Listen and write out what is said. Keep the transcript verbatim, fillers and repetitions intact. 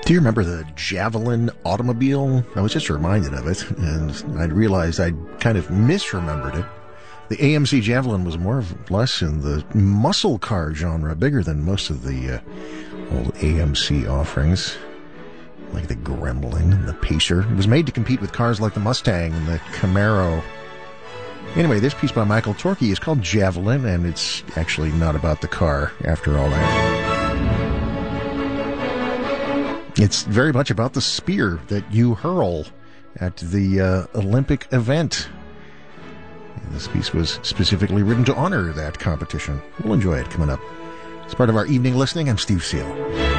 Do you remember the Javelin automobile? I was just reminded of it, and I realized I'd kind of misremembered it. The A M C Javelin was more or less in the muscle car genre, bigger than most of the uh, old A M C offerings, like the Gremlin and the Pacer. It was made to compete with cars like the Mustang and the Camaro. Anyway, this piece by Michael Torke is called Javelin, and it's actually not about the car, after all that. It's very much about the spear that you hurl at the uh, Olympic event. And this piece was specifically written to honor that competition. We'll enjoy it coming up. As part of our evening listening, I'm Steve Seal.